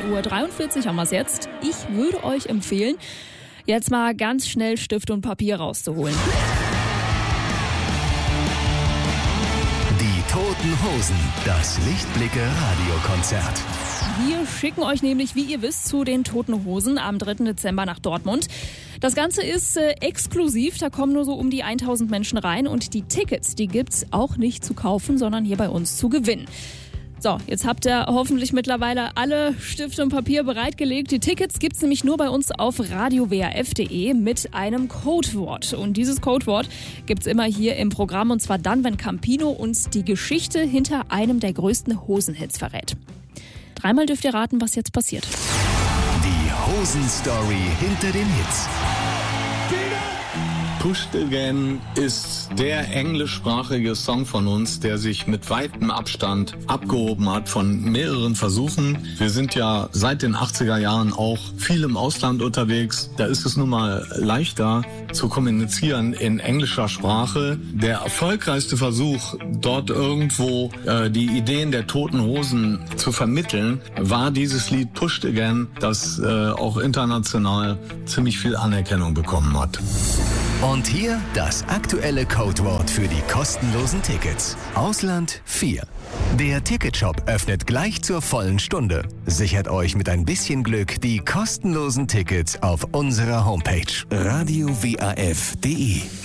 19:43 Uhr haben wir es jetzt. Ich würde euch empfehlen, jetzt mal ganz schnell Stift und Papier rauszuholen. Die Toten Hosen, das Lichtblicke-Radiokonzert. Wir schicken euch nämlich, wie ihr wisst, zu den Toten Hosen am 3. Dezember nach Dortmund. Das Ganze ist exklusiv, da kommen nur so um die 1000 Menschen rein und die Tickets, die gibt's auch nicht zu kaufen, sondern hier bei uns zu gewinnen. So, jetzt habt ihr hoffentlich mittlerweile alle Stifte und Papier bereitgelegt. Die Tickets gibt's nämlich nur bei uns auf radiowrf.de mit einem Codewort. Und dieses Codewort gibt's immer hier im Programm, und zwar dann, wenn Campino uns die Geschichte hinter einem der größten Hosenhits verrät. Dreimal dürft ihr raten, was jetzt passiert. Die Hosen-Story hinter den Hits. Pushed Again ist der englischsprachige Song von uns, der sich mit weitem Abstand abgehoben hat von mehreren Versuchen. Wir sind ja seit den 80er Jahren auch viel im Ausland unterwegs. Da ist es nun mal leichter zu kommunizieren in englischer Sprache. Der erfolgreichste Versuch, dort irgendwo die Ideen der Toten Hosen zu vermitteln, war dieses Lied Pushed Again, das auch international ziemlich viel Anerkennung bekommen hat. Und hier das aktuelle Codewort für die kostenlosen Tickets. Ausland 4. Der Ticketshop öffnet gleich zur vollen Stunde. Sichert euch mit ein bisschen Glück die kostenlosen Tickets auf unserer Homepage radiowrf.de.